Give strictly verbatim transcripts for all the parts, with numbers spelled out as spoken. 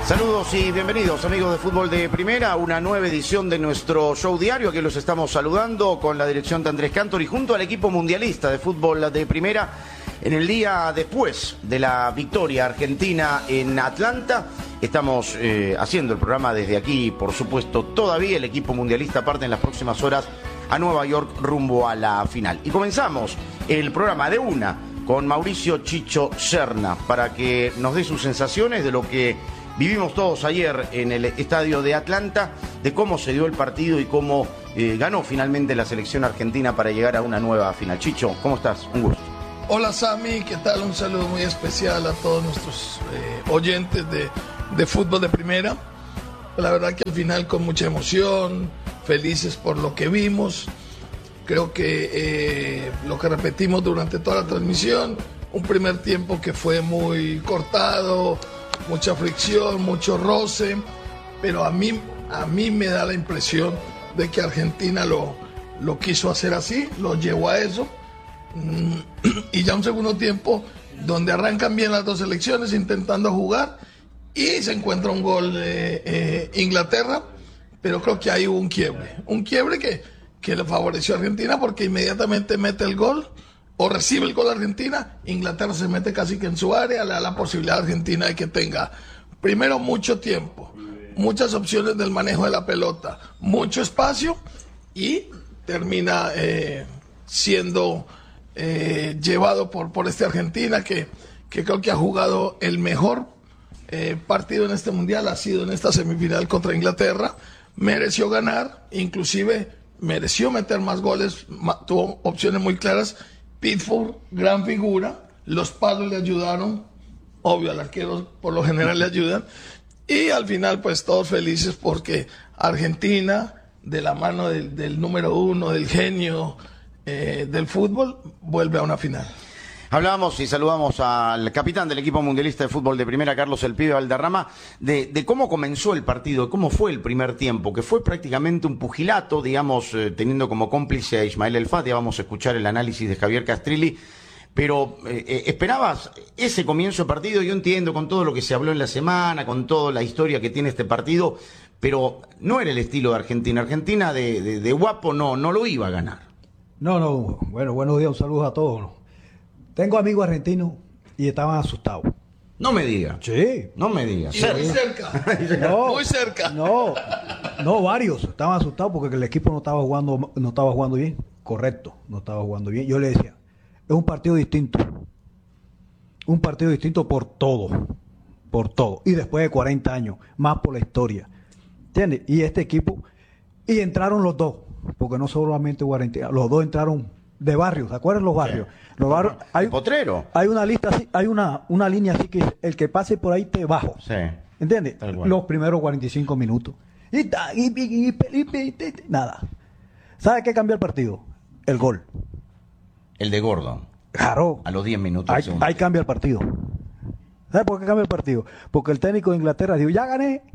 Saludos y bienvenidos, amigos de Fútbol de Primera, a una nueva edición de nuestro show diario. Aquí los estamos saludando con la dirección de Andrés Cantor y junto al equipo mundialista de Fútbol de Primera en el día después de la victoria argentina en Atlanta. Estamos eh, haciendo el programa desde aquí, por supuesto, todavía el equipo mundialista parte en las próximas horas a Nueva York rumbo a la final. Y comenzamos el programa de una con Mauricio Chicho Serna para que nos dé sus sensaciones de lo que vivimos todos ayer en el estadio de Atlanta, de cómo se dio el partido y cómo eh, ganó finalmente la selección argentina para llegar a una nueva final. Chicho, ¿cómo estás? Un gusto. Hola Sammy, ¿qué tal? Un saludo muy especial a todos nuestros eh, oyentes de, de Fútbol de Primera. La verdad que al final con mucha emoción, felices por lo que vimos. Creo que eh, lo que repetimos durante toda la transmisión, un primer tiempo que fue muy cortado, mucha fricción, mucho roce, pero a mí, a mí me da la impresión de que Argentina lo, lo quiso hacer así, lo llevó a eso, y ya un segundo tiempo donde arrancan bien las dos selecciones intentando jugar y se encuentra un gol de eh, Inglaterra, pero creo que hay un quiebre, un quiebre que, que le favoreció a Argentina porque inmediatamente mete el gol o recibe el gol Argentina, Inglaterra se mete casi que en su área, le da la posibilidad a Argentina de que tenga primero mucho tiempo, muchas opciones del manejo de la pelota, mucho espacio y termina eh, siendo eh, llevado por, por este Argentina que, que creo que ha jugado el mejor eh, partido en este mundial, ha sido en esta semifinal contra Inglaterra, mereció ganar, inclusive mereció meter más goles, ma- tuvo opciones muy claras. Pickford, gran figura, los palos le ayudaron, obvio al arquero por lo general le ayudan, y al final pues todos felices porque Argentina, de la mano del, del número uno, del genio eh, del fútbol, vuelve a una final. Hablábamos y saludamos al capitán del equipo mundialista de fútbol de Primera, Carlos El Pibe Valderrama, de, de cómo comenzó el partido, cómo fue el primer tiempo, que fue prácticamente un pugilato, digamos, eh, teniendo como cómplice a Ismael El Fati. Vamos a escuchar el análisis de Javier Castrilli, pero eh, eh, ¿esperabas ese comienzo de partido? Yo entiendo con todo lo que se habló en la semana, con toda la historia que tiene este partido, pero no era el estilo de Argentina. Argentina de, de, de guapo no, no lo iba a ganar. No, no, bueno, buenos días, un saludo a todos, ¿no? Tengo amigos argentinos y estaban asustados. No me diga. Sí. No me diga. Y muy cerca, No, muy cerca. No, no, varios estaban asustados porque el equipo no estaba jugando, no estaba jugando bien. Correcto, no estaba jugando bien. Yo le decía, es un partido distinto. Un partido distinto por todo. Por todo. Y después de cuarenta años, más por la historia. ¿Entiendes? Y este equipo, y entraron los dos, porque no solamente cuarenta, los dos entraron de barrios, ¿se acuerdan los barrios? Sí. Los barrios, hay, Potrero. hay una lista así, hay una, una línea así que el que pase por ahí te bajo. Sí. ¿Entiendes? Los primeros cuarenta y cinco minutos. Y, ta- y, y- y- y- y- y- nada. ¿Sabe qué cambió el partido? El gol. El de Gordon. Claro. A los diez minutos. Ahí, ahí cambia el partido. ¿Sabe por qué cambia el partido? Porque el técnico de Inglaterra dijo, ya gané.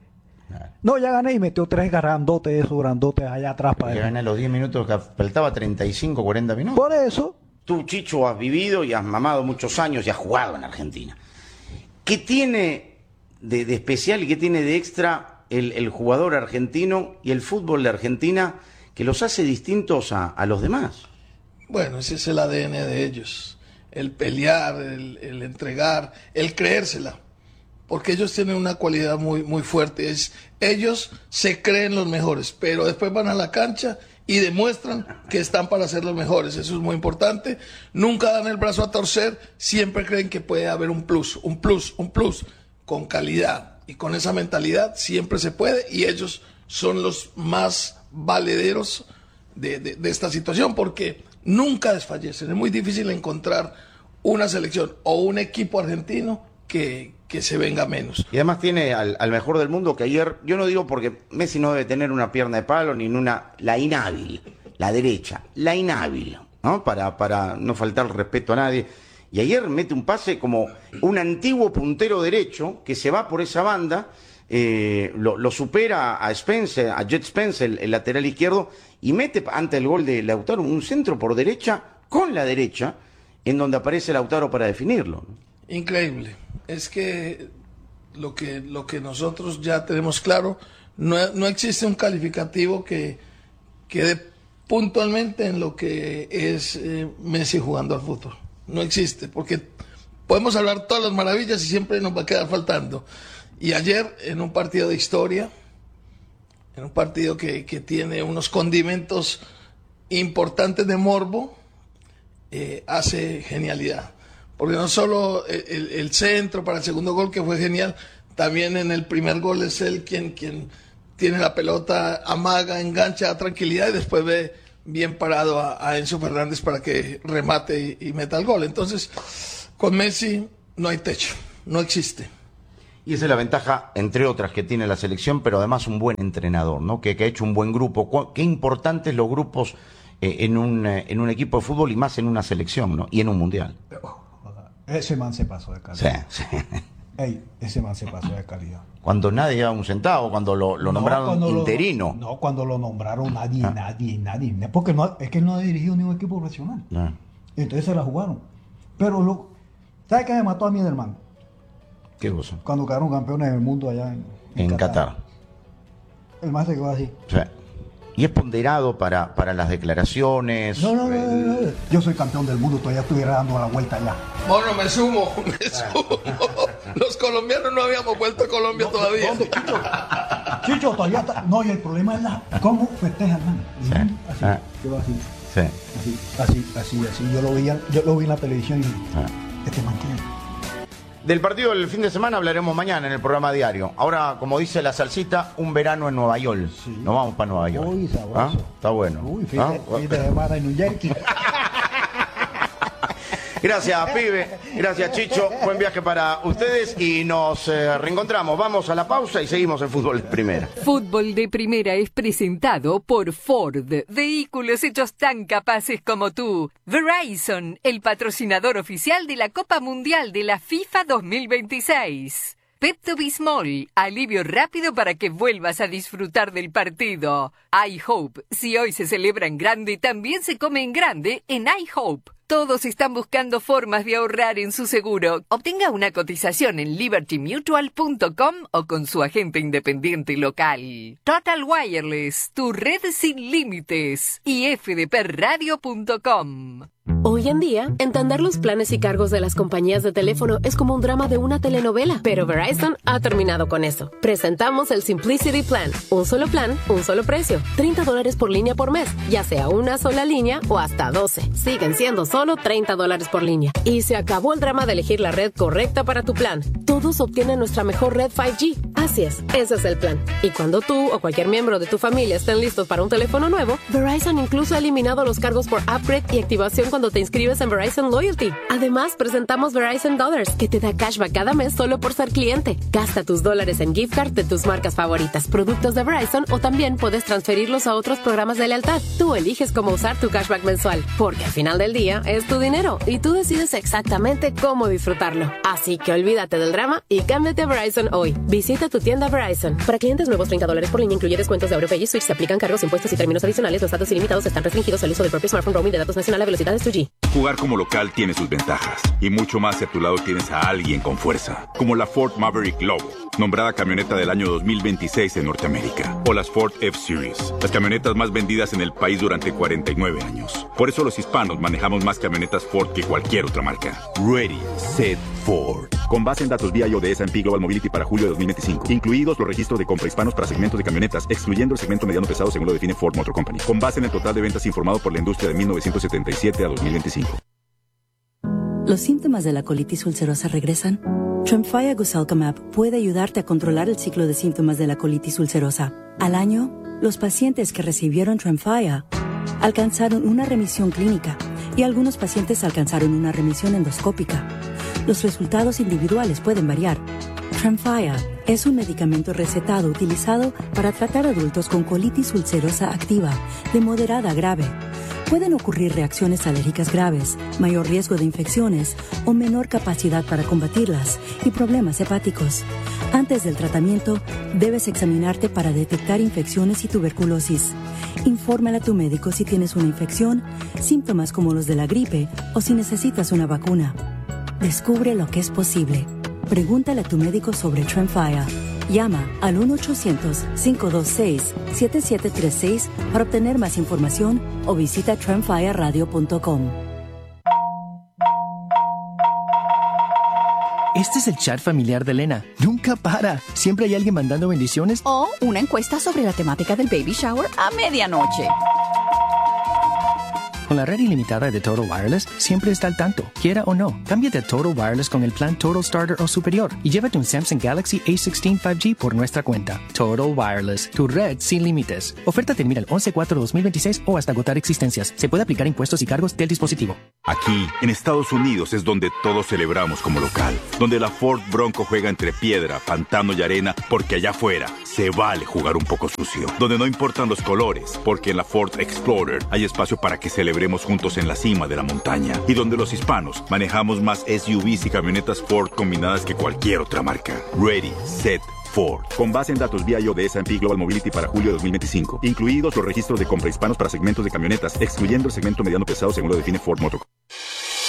No, ya gané y metió tres grandotes, esos grandotes allá atrás para Que él. gané los diez minutos, que faltaba treinta y cinco, cuarenta minutos. Por eso, Tú, Chicho, has vivido y has mamado muchos años y has jugado en Argentina. ¿Qué tiene de, de especial y qué tiene de extra el, el jugador argentino y el fútbol de Argentina que los hace distintos a, a los demás? Bueno, ese es el A D N de ellos, el pelear, el, el entregar, el creérsela, porque ellos tienen una cualidad muy, muy fuerte, es ellos se creen los mejores, pero después van a la cancha y demuestran que están para ser los mejores, eso es muy importante, nunca dan el brazo a torcer, siempre creen que puede haber un plus, un plus, un plus, con calidad, y con esa mentalidad siempre se puede, y ellos son los más valederos de, de, de esta situación, porque nunca desfallecen. Es muy difícil encontrar una selección o un equipo argentino que, que se venga menos. Y además tiene al, al mejor del mundo, que ayer, yo no digo porque Messi no debe tener una pierna de palo ni en una, la inhábil, la derecha, la inhábil, ¿no? Para, para no faltar el respeto a nadie. Y ayer mete un pase como un antiguo puntero derecho que se va por esa banda, eh, lo, lo supera a Spencer, a Jet Spencer, el, el lateral izquierdo, y mete ante el gol de Lautaro un centro por derecha, con la derecha, en donde aparece Lautaro para definirlo, ¿no? Increíble. Es que lo que, lo que nosotros ya tenemos claro, no, no existe un calificativo que quede puntualmente en lo que es eh, Messi jugando al fútbol. No existe, porque podemos hablar todas las maravillas y siempre nos va a quedar faltando. Y ayer, en un partido de historia, en un partido que, que tiene unos condimentos importantes de morbo, eh, hace genialidad. Porque no solo el, el, el centro para el segundo gol, que fue genial, también en el primer gol es él quien, quien tiene la pelota, amaga, engancha, da tranquilidad y después ve bien parado a, a Enzo Fernández para que remate y, y meta el gol. Entonces, con Messi no hay techo, no existe. Y esa es la ventaja, entre otras, que tiene la selección, pero además un buen entrenador, ¿no? Que, que ha hecho un buen grupo. Qué importantes los grupos eh, en, un, eh, en un equipo de fútbol y más en una selección, ¿no? Y en un mundial. Ese man se pasó de calidad. Sí, sí. Ey, ese man se pasó de calidad. Cuando nadie daba un centavo, cuando lo, lo no, nombraron interino. Lo, no, cuando lo nombraron nadie, ah. nadie, nadie. Porque no, es que él no ha dirigido ningún equipo profesional. Ah. Entonces se la jugaron. Pero, lo, ¿sabes qué me mató a mí, hermano? ¿Qué cosa? Cuando quedaron campeones del mundo allá en, en, en Qatar. Qatar. El más se quedó así. Sí. Y es ponderado para, para las declaraciones. No, no, no, no, no. Yo soy campeón del mundo, todavía estuviera dando la vuelta allá. Bueno, me sumo, me sumo. Los colombianos no habíamos vuelto a Colombia no, todavía. ¿Dónde, Chicho? Chicho, todavía está. No, y el problema es la cómo festejan, man. Sí. Así, ah. yo así. Sí. Así, así, así, así. Yo lo vi, yo lo vi en la televisión y ah. este man tiene. Del partido del fin de semana hablaremos mañana en el programa diario. Ahora, como dice la salsita, un verano en Nueva York. Sí. Nos vamos para Nueva York. Uy, sabroso. ¿Ah? Está bueno. Uy, fíjate, ¿ah? Fin de semana en New Jersey. Gracias, pibe. Gracias, Chicho. Buen viaje para ustedes y nos eh, reencontramos. Vamos a la pausa y seguimos en Fútbol de Primera. Fútbol de Primera es presentado por Ford. Vehículos hechos tan capaces como tú. Verizon, el patrocinador oficial de la Copa Mundial de la FIFA dos mil veintiséis. Pepto-Bismol, alivio rápido para que vuelvas a disfrutar del partido. iHope, si hoy se celebra en grande, también se come en grande en iHope. Todos están buscando formas de ahorrar en su seguro. Obtenga una cotización en liberty mutual punto com o con su agente independiente local. Total Wireless, tu red sin límites. Y f d p radio punto com. Hoy en día, entender los planes y cargos de las compañías de teléfono es como un drama de una telenovela, pero Verizon ha terminado con eso. Presentamos el Simplicity Plan. Un solo plan, un solo precio. treinta dólares por línea por mes, ya sea una sola línea o hasta doce. Siguen siendo solo treinta dólares por línea. Y se acabó el drama de elegir la red correcta para tu plan. Todos obtienen nuestra mejor red cinco G. Así es, ese es el plan. Y cuando tú o cualquier miembro de tu familia estén listos para un teléfono nuevo, Verizon incluso ha eliminado los cargos por upgrade y activación cuando te inscribes en Verizon Loyalty. Además, presentamos Verizon Dollars, que te da cashback cada mes solo por ser cliente. Gasta tus dólares en gift card de tus marcas favoritas, productos de Verizon, o también puedes transferirlos a otros programas de lealtad. Tú eliges cómo usar tu cashback mensual, porque al final del día es tu dinero y tú decides exactamente cómo disfrutarlo. Así que olvídate del drama y cámbiate a Verizon hoy. Visita tu tienda Verizon. Para clientes nuevos, treinta dólares por línea, incluye descuentos de AuroPay y Switch. Se aplican cargos, impuestos y términos adicionales. Los datos ilimitados están restringidos al uso del propio smartphone. Roaming de datos nacional a velocidades dos G. Jugar como local tiene sus ventajas, y mucho más si a tu lado tienes a alguien con fuerza, como la Ford Maverick Lobo, nombrada camioneta del año dos mil veintiséis en Norteamérica, o las Ford F-Series, las camionetas más vendidas en el país durante cuarenta y nueve años. Por eso los hispanos manejamos más camionetas Ford que cualquier otra marca. Ready, Set, Ford. Con base en datos V I O de S and P Global Mobility para julio de dos mil veinticinco, incluidos los registros de compra hispanos para segmentos de camionetas, excluyendo el segmento mediano pesado según lo define Ford Motor Company, con base en el total de ventas informado por la industria de mil novecientos setenta y siete a dos mil veinticinco. ¿Los síntomas de la colitis ulcerosa regresan? Tremfya Guselkumab puede ayudarte a controlar el ciclo de síntomas de la colitis ulcerosa. Al año, los pacientes que recibieron Tremfya alcanzaron una remisión clínica y algunos pacientes alcanzaron una remisión endoscópica. Los resultados individuales pueden variar. Tremfya es un medicamento recetado utilizado para tratar adultos con colitis ulcerosa activa de moderada a grave. Pueden ocurrir reacciones alérgicas graves, mayor riesgo de infecciones o menor capacidad para combatirlas y problemas hepáticos. Antes del tratamiento, debes examinarte para detectar infecciones y tuberculosis. Infórmale a tu médico si tienes una infección, síntomas como los de la gripe o si necesitas una vacuna. Descubre lo que es posible. Pregúntale a tu médico sobre Tremfya. Llama al uno ochocientos, cinco dos seis, siete siete tres seis para obtener más información o visita tremfya radio punto com. Este es el chat familiar de Elena. Nunca para. Siempre hay alguien mandando bendiciones. O una encuesta sobre la temática del baby shower a medianoche. Con la red ilimitada de Total Wireless, siempre está al tanto, quiera o no. Cámbiate a Total Wireless con el plan Total Starter o superior y llévate un Samsung Galaxy A dieciséis cinco G por nuestra cuenta. Total Wireless, tu red sin límites. Oferta termina el once cuatro dos mil veintiséis o hasta agotar existencias. Se puede aplicar impuestos y cargos del dispositivo. Aquí, en Estados Unidos, es donde todos celebramos como local. Donde la Ford Bronco juega entre piedra, pantano y arena, porque allá afuera se vale jugar un poco sucio. Donde no importan los colores, porque en la Ford Explorer hay espacio para que celebremos juntos en la cima de la montaña. Y donde los hispanos manejamos más S U Vs y camionetas Ford combinadas que cualquier otra marca. Ready, set, Ford. Con base en datos V I O de S and P Global Mobility para julio de dos mil veinticinco. Incluidos los registros de compra hispanos para segmentos de camionetas, excluyendo el segmento mediano pesado según lo define Ford Motor.